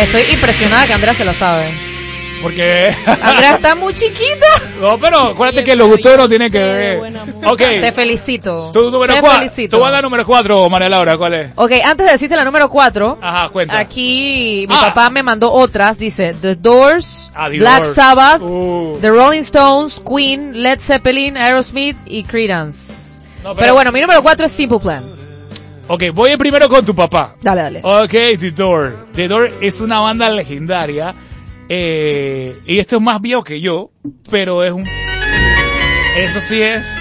Estoy impresionada que Andrea se lo sabe. Porque... Andrea está muy chiquita. No, pero acuérdate que los gustos no tienen que ver. Ok. Te felicito. Tu número 4. Tu banda número 4, María Laura, ¿cuál es? Ok, antes de decirte la número 4. Ajá, cuenta. Aquí mi papá me mandó otras. Dice The Doors, The Black Doors. Sabbath, The Rolling Stones, Queen, Led Zeppelin, Aerosmith y Creedence. No, pero bueno, mi número 4 es Simple Plan. Ok, voy primero con tu papá. Dale. Ok, The Doors. The Doors es una banda legendaria. Y esto es más viejo que yo, pero es un... Eso sí es